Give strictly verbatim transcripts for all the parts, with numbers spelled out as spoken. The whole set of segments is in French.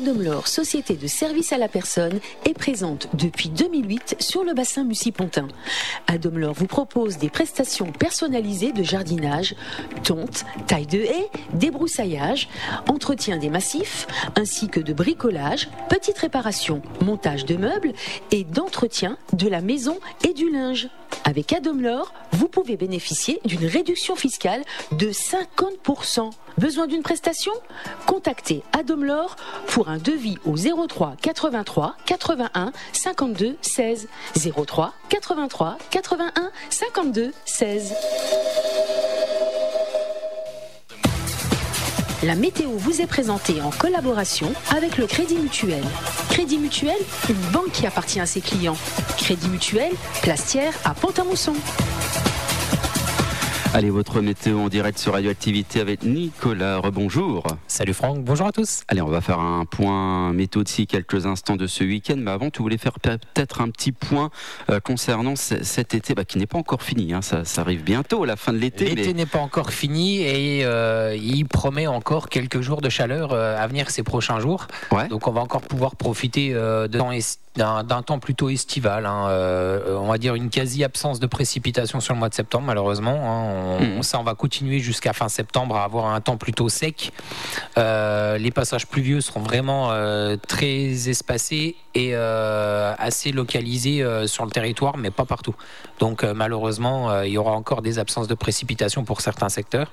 Adomlor, société de service à la personne, est présente depuis deux mille huit sur le bassin Mussy-Pontin. Adomlor vous propose des prestations personnalisées de jardinage, tonte, taille de haies, débroussaillage, entretien des massifs, ainsi que de bricolage, petites réparations, montage de meubles et d'entretien de la maison et du linge. Avec Adomlor, vous pouvez bénéficier d'une réduction fiscale de cinquante pour cent. Besoin d'une prestation ? Contactez Adomlor pour un devis au zéro trois quatre-vingt-trois quatre-vingt-un cinquante-deux seize. zéro trois quatre-vingt-trois quatre-vingt-un cinquante-deux seize. La météo vous est présentée en collaboration avec le Crédit Mutuel. Crédit Mutuel, une banque qui appartient à ses clients. Crédit Mutuel, Plastière à Pont-à-Mousson. Allez, votre météo en direct sur Radioactivité avec Nicolas. Rebonjour. Salut Franck, bonjour à tous. Allez, on va faire un point météo d'ici quelques instants de ce week-end. Mais avant, tu voulais faire peut-être un petit point euh, concernant c- cet été bah, qui n'est pas encore fini. Hein. Ça, ça arrive bientôt, la fin de l'été. L'été mais... n'est pas encore fini et euh, il promet encore quelques jours de chaleur euh, à venir ces prochains jours. Ouais. Donc on va encore pouvoir profiter euh, de temps est- d'un, d'un temps plutôt estival. Hein. Euh, on va dire une quasi-absence de précipitations sur le mois de septembre, malheureusement. Hein. On, Mmh. Ça, on va continuer jusqu'à fin septembre à avoir un temps plutôt sec. Euh, les passages pluvieux seront vraiment euh, très espacés et euh, assez localisés euh, sur le territoire, mais pas partout. Donc euh, malheureusement, euh, il y aura encore des absences de précipitations pour certains secteurs.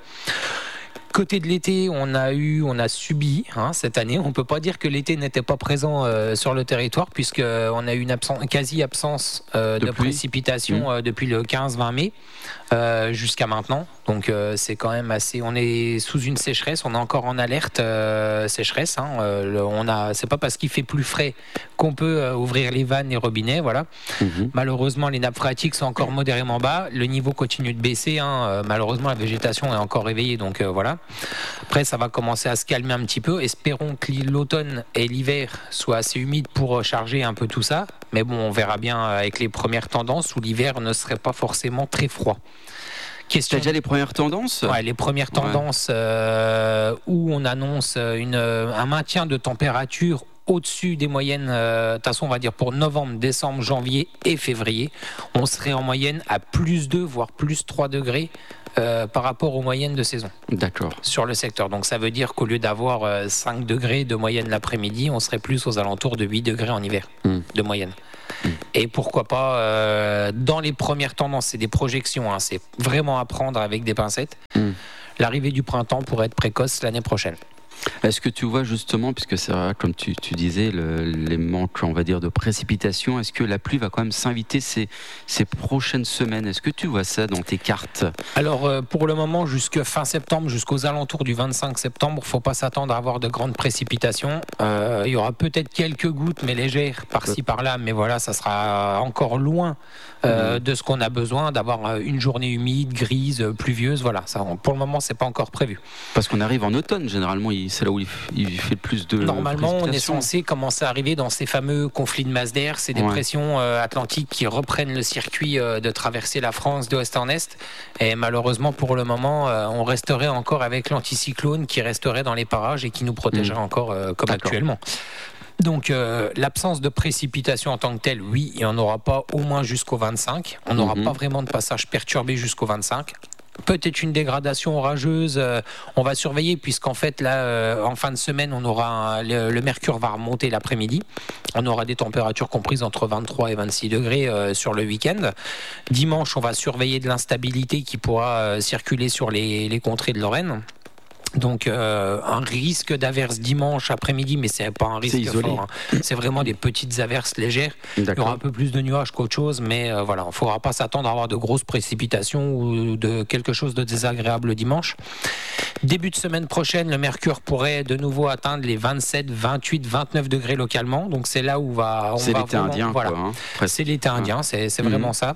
Côté de l'été, on a eu, on a subi hein, cette année. On peut pas dire que l'été n'était pas présent euh, sur le territoire puisque on a eu une absence, quasi absence euh, de, de précipitations mmh. euh, depuis le quinze vingt mai euh, jusqu'à maintenant. Donc euh, c'est quand même assez. On est sous une sécheresse. On est encore en alerte euh, sécheresse. Hein, euh, le, on a. C'est pas parce qu'il fait plus frais qu'on peut euh, ouvrir les vannes et robinets. Voilà. Mmh. Malheureusement, les nappes phréatiques sont encore modérément bas. Le niveau continue de baisser. Hein, euh, malheureusement, la végétation est encore réveillée. Donc euh, voilà. Après, ça va commencer à se calmer un petit peu. Espérons que l'automne et l'hiver soient assez humides pour charger un peu tout ça. Mais bon, on verra bien avec les premières tendances où l'hiver ne serait pas forcément très froid. Question... T'as déjà les premières tendances ? Ouais, les premières tendances ouais. euh, où on annonce une, un maintien de température au-dessus des moyennes, euh, de toute façon on va dire pour novembre, décembre, janvier et février, on serait en moyenne à plus deux voire plus trois degrés euh, par rapport aux moyennes de saison. D'accord. Sur le secteur. Donc ça veut dire qu'au lieu d'avoir euh, cinq degrés de moyenne l'après-midi, on serait plus aux alentours de huit degrés en hiver mmh. de moyenne. Mmh. Et pourquoi pas, euh, dans les premières tendances, c'est des projections, hein, c'est vraiment à prendre avec des pincettes. Mmh. L'arrivée du printemps pourrait être précoce l'année prochaine. Est-ce que tu vois justement, puisque c'est vrai, comme tu, tu disais, le, les manques, on va dire, de précipitations, est-ce que la pluie va quand même s'inviter ces, ces prochaines semaines ? Est-ce que tu vois ça dans tes cartes ? Alors, euh, pour le moment, jusqu'à fin septembre, jusqu'aux alentours du vingt-cinq septembre, il ne faut pas s'attendre à avoir de grandes précipitations. Euh, il y aura peut-être quelques gouttes, mais légères, par-ci, par-là, mais voilà, ça sera encore loin euh, mmh. de ce qu'on a besoin, d'avoir une journée humide, grise, pluvieuse, voilà. Ça, pour le moment, ce n'est pas encore prévu. Parce qu'on arrive en automne, généralement, il c'est là où il fait le plus de Normalement, on est censé commencer à arriver dans ces fameux conflits de masse d'air, ces dépressions ouais. euh, atlantiques qui reprennent le circuit euh, de traverser la France d'ouest en est. Et malheureusement, pour le moment, euh, on resterait encore avec l'anticyclone qui resterait dans les parages et qui nous protégerait mmh. encore euh, comme D'accord. actuellement. Donc euh, l'absence de précipitation en tant que telle, oui, il n'y en aura pas au moins jusqu'au vingt-cinq. On n'aura mmh. pas vraiment de passage perturbé jusqu'au vingt-cinq. Peut-être une dégradation orageuse, euh, on va surveiller puisqu'en fait là, euh, en fin de semaine, on aura un, le, le mercure va remonter l'après-midi. On aura des températures comprises entre vingt-trois et vingt-six degrés euh, sur le week-end. Dimanche, on va surveiller de l'instabilité qui pourra euh, circuler sur les, les contrées de Lorraine. Donc euh, un risque d'averse dimanche après-midi, mais c'est pas un risque fort. Hein. C'est vraiment des petites averses légères. D'accord. Il y aura un peu plus de nuages qu'autre chose, mais euh, voilà, il ne faudra pas s'attendre à avoir de grosses précipitations ou de quelque chose de désagréable dimanche. Début de semaine prochaine, le mercure pourrait de nouveau atteindre les vingt-sept, vingt-huit, vingt-neuf degrés localement. Donc c'est là où va, on c'est va l'été vraiment, indien. Voilà. Quoi, hein. C'est l'été indien, ah. c'est, c'est mmh. vraiment ça.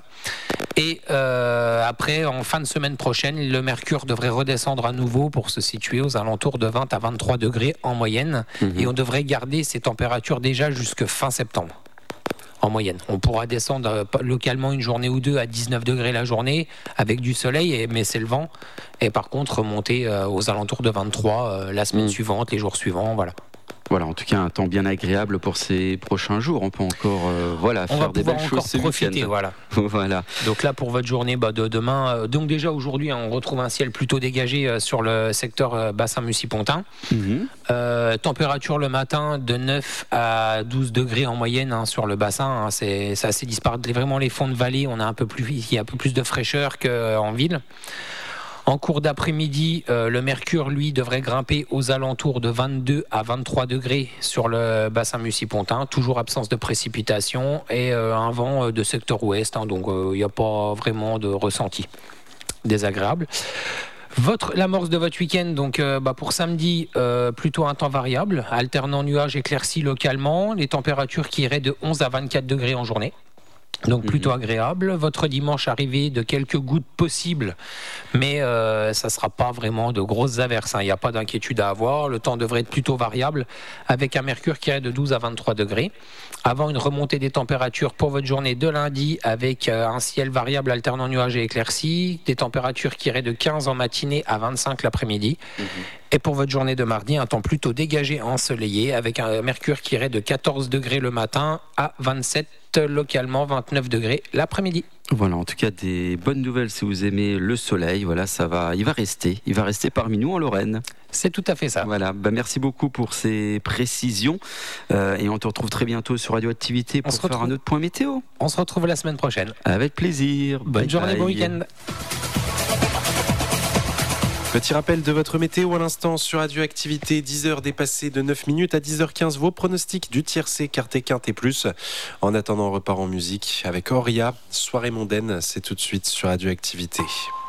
Et euh, après, en fin de semaine prochaine, le mercure devrait redescendre à nouveau pour se situer aux alentours de vingt à vingt-trois degrés en moyenne. Mmh. Et on devrait garder ces températures déjà jusque fin septembre. En moyenne. On pourra descendre localement une journée ou deux à dix-neuf degrés la journée avec du soleil, mais c'est le vent. Et par contre, remonter aux alentours de vingt-trois la semaine mmh. suivante, les jours suivants, voilà. Voilà, en tout cas, un temps bien agréable pour ces prochains jours. On peut encore euh, voilà, on faire des belles choses ce profiter, week-end. Voilà. voilà. Donc là, pour votre journée bah, de demain, euh, donc déjà aujourd'hui, hein, on retrouve un ciel plutôt dégagé euh, sur le secteur euh, bassin Mussy-Pontin. Mm-hmm. Euh, température le matin de neuf à douze degrés en moyenne hein, sur le bassin. Hein, c'est, c'est assez disparate. Vraiment, les fonds de vallée, on a un peu plus, il y a un peu plus de fraîcheur qu'en ville. En cours d'après-midi, euh, le mercure, lui, devrait grimper aux alentours de vingt-deux à vingt-trois degrés sur le bassin Mussy-Pontin. Toujours absence de précipitations et euh, un vent de secteur ouest. Hein, donc, il euh, n'y a pas vraiment de ressenti désagréable. Votre, l'amorce de votre week-end, donc euh, bah pour samedi, euh, plutôt un temps variable, alternant nuages éclaircis localement. Les températures qui iraient de onze à vingt-quatre degrés en journée. Donc plutôt agréable. Votre dimanche, arrivée de quelques gouttes possibles, mais euh, ça ne sera pas vraiment de grosses averses. Il hein. n'y a pas d'inquiétude à avoir. Le temps devrait être plutôt variable avec un mercure qui irait de douze à vingt-trois degrés. Avant une remontée des températures pour votre journée de lundi avec euh, un ciel variable alternant nuages et éclaircis. Des températures qui iraient de quinze en matinée à vingt-cinq l'après-midi. Mmh. Et pour votre journée de mardi, un temps plutôt dégagé ensoleillé avec un mercure qui irait de quatorze degrés le matin à vingt-sept localement, vingt-neuf degrés l'après-midi. Voilà, en tout cas des bonnes nouvelles si vous aimez le soleil. Voilà, ça va, il va rester, il va rester parmi nous en Lorraine. C'est tout à fait ça. Voilà, bah merci beaucoup pour ces précisions euh, et on te retrouve très bientôt sur Radioactivité pour faire retrouve... un autre point météo. On se retrouve la semaine prochaine. Avec plaisir. Bonne bye journée, bye. Bon week-end. Petit rappel de votre météo à l'instant sur Radioactivité, dix heures dépassées de neuf minutes à dix heures quinze, vos pronostics du tiercé, quarté, quinté plus. En attendant, on repart en musique avec Auria, Soirée mondaine, c'est tout de suite sur Radioactivité.